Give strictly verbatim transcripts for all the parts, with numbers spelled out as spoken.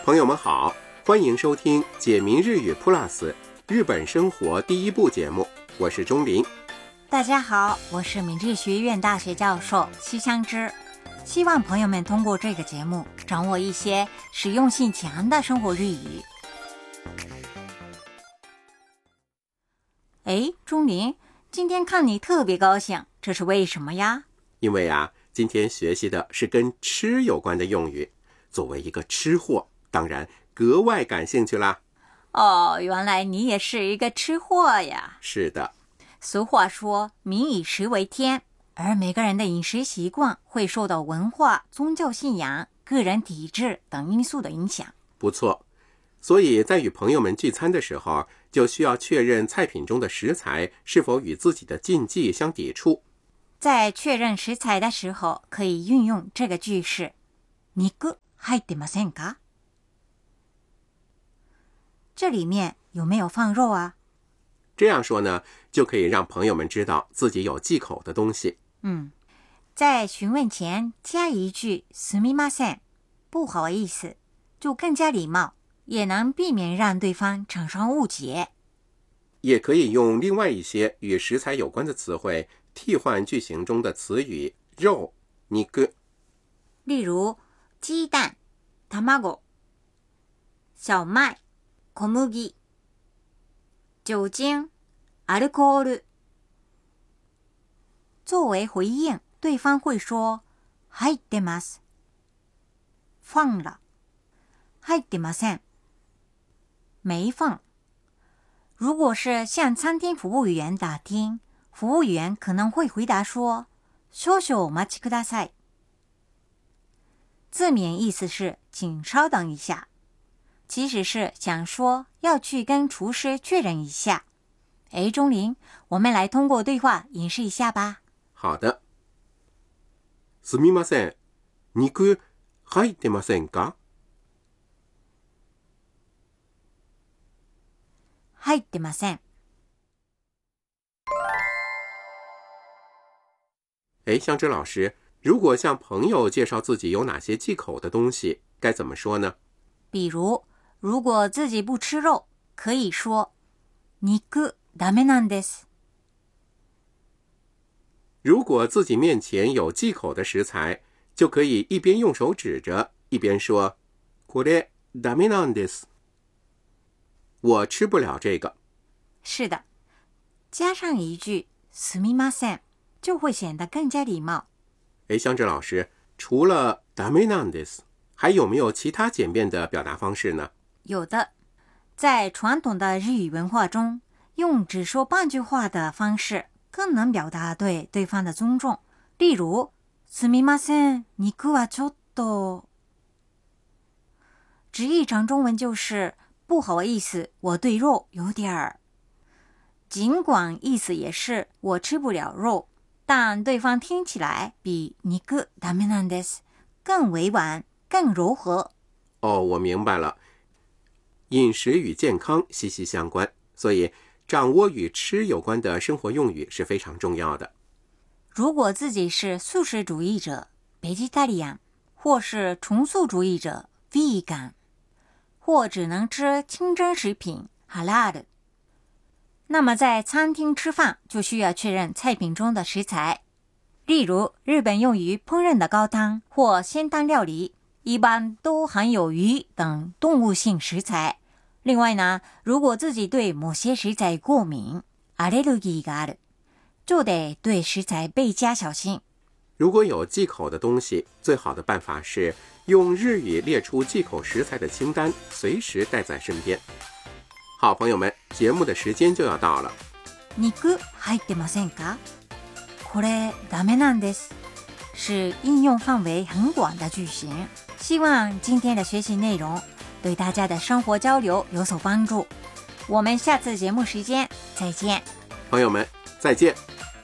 朋友们好，欢迎收听解明日语 Plus 日本生活第一部节目，我是钟林。 大家好，我是明治学院大学教授西香织。希望朋友们通过这个节目掌握一些实用性强的生活日语。诶，钟林，今天看你特别高兴，这是为什么呀？ 因为啊，今天学习的是跟吃有关的用语，作为一个吃货，当然格外感兴趣啦。 哦，原来你也是一个吃货呀。 是的。 俗话说民以食为天，而每个人的饮食习惯会受到文化、宗教信仰、个人体质等因素的影响。 不错，所以在与朋友们聚餐的时候，就需要确认菜品中的食材是否与自己的禁忌相抵触。 在确认食材的时候，可以运用这个句式：肉入ってませんか？这里面有没有放肉啊？ 这样说呢，就可以让朋友们知道自己有忌口的东西。 嗯，在询问前加一句すみません，不好意思，就更加礼貌，也能避免让对方产生误解。 也可以用另外一些与食材有关的词汇替换句型中的词语肉、肉。 例如鸡蛋、卵、小麦、小麦、酒精、アルコール。作为回应，对方会说入ってます。放了。入ってません。没放。如果是向餐厅服务员打听，服务员可能会回答说少々お待ちください。字面意思是请稍等一下，其实是想说要去跟厨师确认一下。诶，钟林，我们来通过对话演示一下吧。 好的。すみません、肉入ってませんか？ 入ってません。 诶，香织老师，如果向朋友介绍自己有哪些忌口的东西，该怎么说呢？ 比如，如果自己不吃肉，可以说肉ダメなんです。 如果自己面前有忌口的食材，就可以一边用手指着，一边说これダメなんです。我吃不了这个。 是的，加上一句すみません，就会显得更加礼貌。 诶，香织老师，除了ダメなんです，还有没有其他简便的表达方式呢？ 有的，在传统的日语文化中，用只说半句话的方式更能表达对对方的尊重。例如すみません、肉はちょっと。直译成中文就是不好意思，我对肉有点儿。尽管意思也是我吃不了肉，但对方听起来比肉ダメなんです更委婉，更柔和。 哦，我明白了。饮食与健康息息相关，所以掌握与吃有关的生活用语是非常重要的。 如果自己是素食主义者 vegetarian， 或是重素主义者 vegan， 或只能吃清真食品 halal， 那么在餐厅吃饭就需要确认菜品中的食材。例如日本用于烹饪的高汤或鲜汤料理一般都含有鱼等动物性食材。另外呢，如果自己对某些食材过敏アレルギーがある，就得对食材倍加小心。 如果有忌口的东西，最好的办法是用日语列出忌口食材的清单，随时带在身边。好朋友们，节目的时间就要到了。 肉入ってませんか？これダメなんです。是应用范围很广的句型。希望今天的学习内容对大家的生活交流有所帮助。我们下次节目时间再见。 朋友们，再见。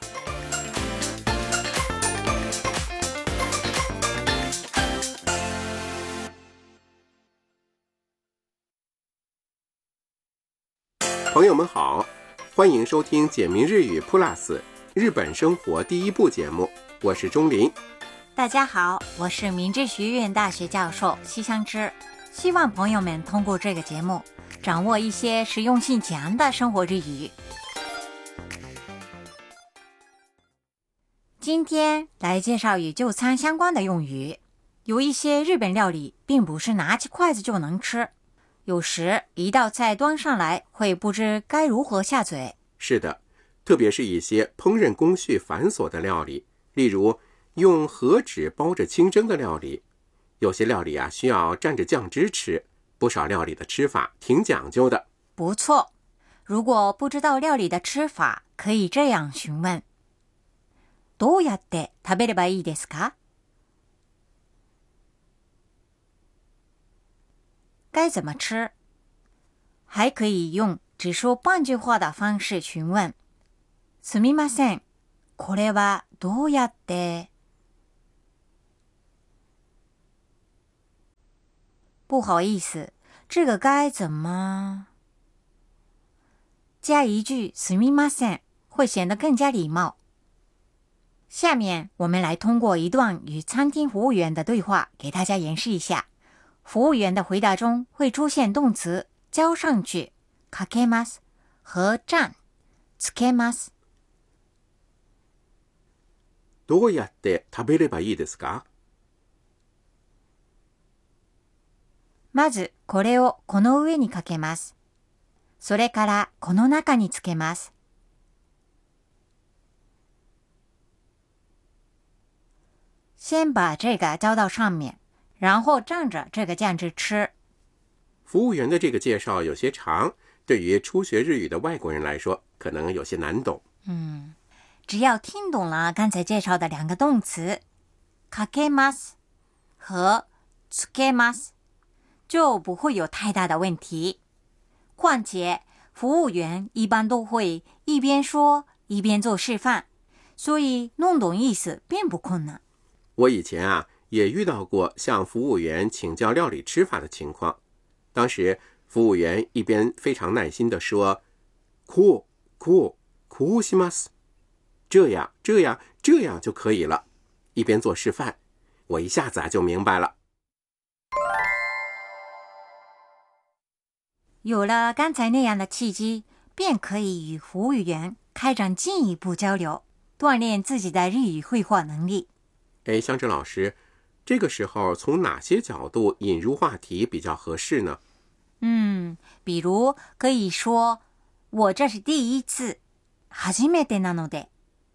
朋友们好，欢迎收听简明日语 Plus 日本生活第一部节目，我是钟林。 大家好，我是明治学院大学教授西香织。 希望朋友们通过这个节目掌握一些实用性强的生活日语。今天来介绍与就餐相关的用语。有一些日本料理并不是拿起筷子就能吃，有时一道菜端上来会不知该如何下嘴。 是的，特别是一些烹饪工序繁琐的料理，例如用和纸包着清蒸的料理。有些料理啊需要蘸着酱汁吃，不少料理的吃法挺讲究的。 不错，如果不知道料理的吃法，可以这样询问：どうやって食べればいいですか？该怎么吃？还可以用只说半句话的方式询问：すみません、これはどうやって？不好意思，这个该怎么？加一句すみません会显得更加礼貌。下面我们来通过一段与餐厅服务员的对话给大家演示一下。服务员的回答中会出现动词交上去かけます和蘸つけます。 どうやって食べればいいですか？ まずこれをこの上にかけます。それからこの中につけます。先把这个浇到上面，然后蘸着这个酱汁吃。 服务员的这个介绍有些长，对于初学日语的外国人来说可能有些难懂。 嗯，只要听懂了刚才介绍的两个动词かけます和つけます就不会有太大的问题。况且服务员一般都会一边说一边做示范，所以弄懂意思并不困难。 我以前啊也遇到过向服务员请教料理吃法的情况。当时服务员一边非常耐心地说こうこうこうします，这样这样这样就可以了，一边做示范，我一下子啊就明白了。 有了刚才那样的契机，便可以与服务员开展进一步交流，锻炼自己的日语绘画能力。 哎，香芝老师，这个时候从哪些角度引入话题比较合适呢？ 嗯，比如可以说我这是第一次，初めてなので，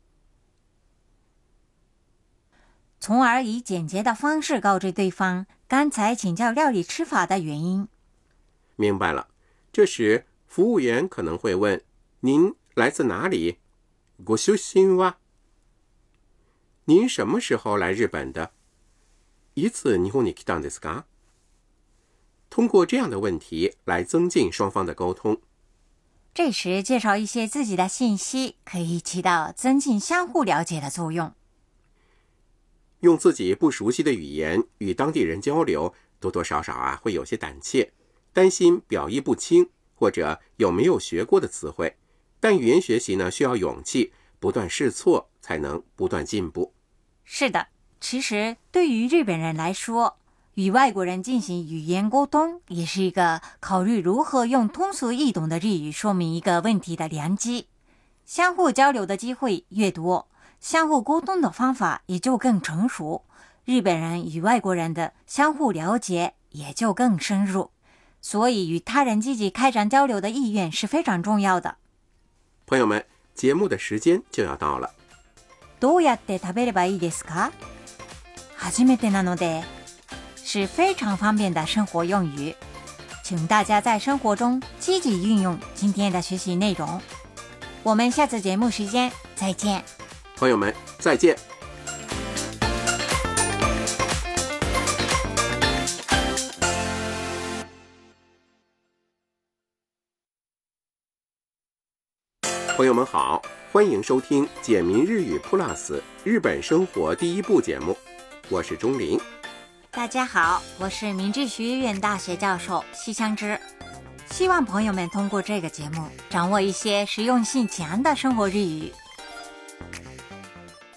从而以简洁的方式告知对方刚才请教料理吃法的原因。 明白了，这时服务员可能会问：您来自哪里？ご出身は？您什么时候来日本的？いつ日本に来たんですか？通过这样的问题来增进双方的沟通。 这时介绍一些自己的信息，可以起到增进相互了解的作用。 用自己不熟悉的语言与当地人交流，多多少少啊会有些胆怯，担心表意不清，或者有没有学过的词汇。但语言学习呢，需要勇气，不断试错，才能不断进步。 是的，其实对于日本人来说，与外国人进行语言沟通也是一个考虑如何用通俗易懂的日语说明一个问题的良机。相互交流的机会越多，相互沟通的方法也就更成熟，日本人与外国人的相互了解也就更深入。所以与他人积极开展交流的意愿是非常重要的。 朋友们，节目的时间就要到了。 どうやって食べればいいですか？初めてなので是非常方便的生活用语，请大家在生活中积极运用今天的学习内容。我们下次节目时间再见。 朋友们，再见。朋友们好，欢迎收听简明日语 Plus 日本生活第一部节目，我是钟林。 大家好，我是明治学院大学教授西香织。希望朋友们通过这个节目掌握一些实用性强的生活日语。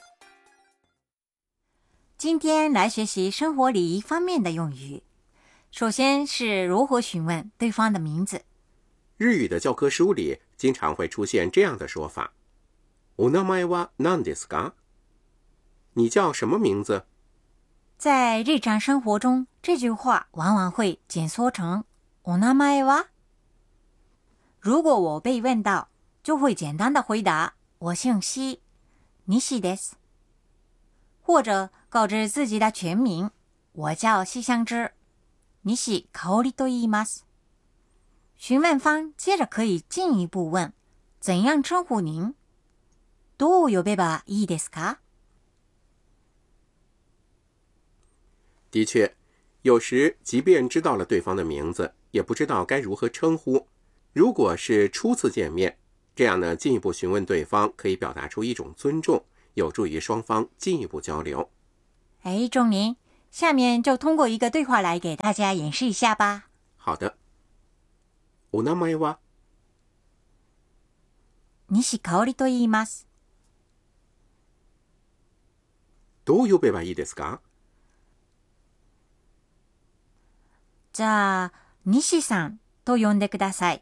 今天来学习生活礼仪方面的用语。 首先是如何询问对方的名字。 日语的教科书里经常会出现这样的说法：お名前は何ですか？你叫什么名字？ 在日常生活中，这句话往往会简缩成お名前は。如果我被问到，就会简单的回答我姓西，西です。或者告知自己的全名，我叫西香枝，西香織と言います。询问方接着可以进一步问，怎样称呼您？どう呼べばいいですか？ 的确，有时即便知道了对方的名字，也不知道该如何称呼。如果是初次见面，这样呢，进一步询问对方可以表达出一种尊重，有助于双方进一步交流。 哎，钟林，下面就通过一个对话来给大家演示一下吧。 好的。お名前は？ 西香織と言います。 どう呼べばいいですか？ じゃあ、西さんと呼んでください。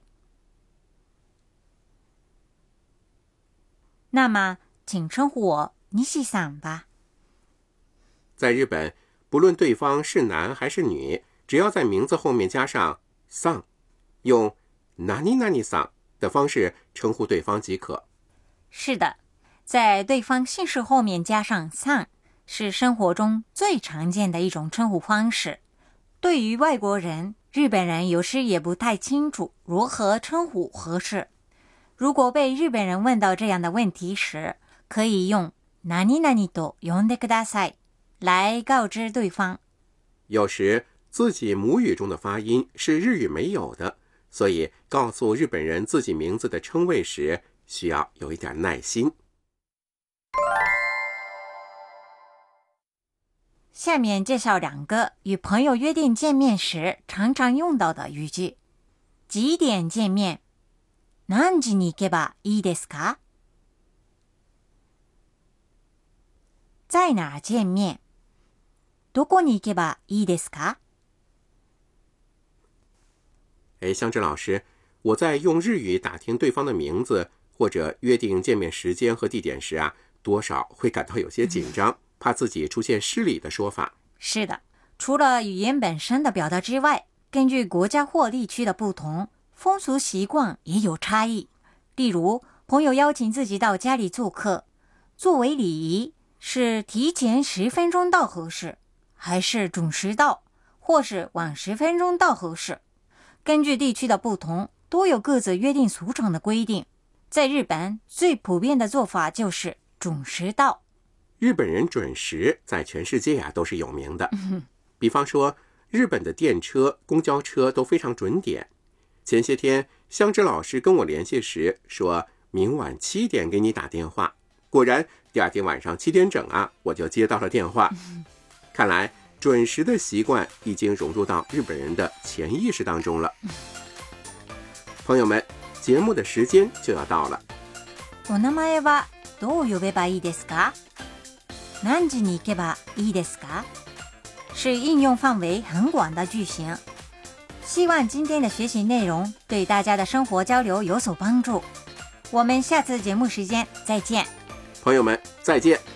那么，请称呼我西さん吧。 在日本，不论对方是男还是女，只要在名字后面加上さん，用何々さん的方式称呼对方即可。 是的，在对方姓氏后面加上さん，是生活中最常见的一种称呼方式。对于外国人，日本人有时也不太清楚如何称呼合适。如果被日本人问到这样的问题时，可以用何々と呼んでください来告知对方。 有时自己母语中的发音是日语没有的，所以告诉日本人自己名字的称谓时，需要有一点耐心。 下面介绍两个与朋友约定见面时常常用到的语句。几点见面？何時に行けばいいですか？在哪见面？どこに行けばいいですか？ 哎，香芝老师，我在用日语打听对方的名字或者约定见面时间和地点时啊，多少会感到有些紧张，嗯、怕自己出现失礼的说法。 是的，除了语言本身的表达之外，根据国家或地区的不同，风俗习惯也有差异。例如，朋友邀请自己到家里做客，作为礼仪，是提前十分钟到合适，还是准时到，或是晚十分钟到合适？根据地区的不同，都有各自约定俗成的规定。在日本，最普遍的做法就是准时到。 日本人准时在全世界啊都是有名的。比方说，日本的电车、公交车都非常准点。前些天，香芝老师跟我联系时说，明晚七点给你打电话。果然，第二天晚上七点整啊，我就接到了电话。看来，准时的习惯已经融入到日本人的潜意识当中了。朋友们，节目的时间就要到了。 お名前はどう呼べばいいですか？何時に行けばいいですか？是应用范围很广的句型。希望今天的学习内容对大家的生活交流有所帮助。我们下次节目时间再见。 朋友们，再见。